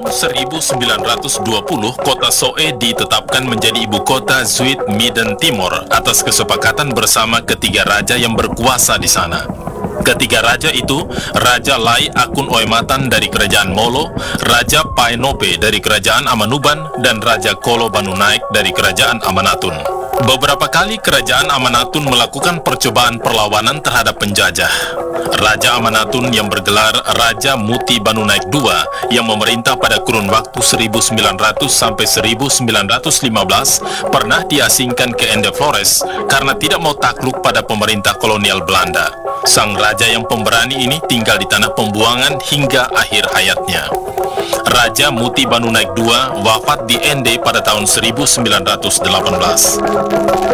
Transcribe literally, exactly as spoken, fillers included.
Tahun seribu sembilan ratus dua puluh, kota Soe ditetapkan menjadi ibu kota Zuid Midden Timur atas kesepakatan bersama ketiga raja yang berkuasa di sana. Ketiga raja itu, Raja Lai Akun Oematan dari Kerajaan Molo, Raja Paenope dari Kerajaan Amanuban, dan Raja Kolo Banu Naik dari Kerajaan Amanatun. Beberapa kali Kerajaan Amanatun melakukan percobaan perlawanan terhadap penjajah. Raja Amanatun yang bergelar Raja Muti Banu Naik kedua yang memerintah pada kurun waktu seribu sembilan ratus sampai seribu sembilan ratus lima belas pernah diasingkan ke Ende Flores karena tidak mau takluk pada pemerintah kolonial Belanda. Sang raja yang pemberani ini tinggal di tanah pembuangan hingga akhir hayatnya. Raja Muti Banu Naik kedua wafat di Ende pada tahun seribu sembilan ratus delapan belas.